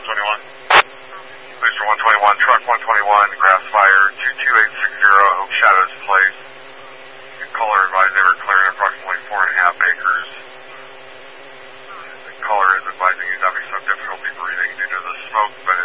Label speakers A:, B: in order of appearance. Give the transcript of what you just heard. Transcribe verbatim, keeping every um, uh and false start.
A: twenty-one. Booster one twenty-one, truck one twenty-one, grass fire, two two eight six zero, Oak Shadows Place. Caller advised they were clearing approximately four and a half acres. The caller is advising he's having some difficulty breathing due to the smoke, but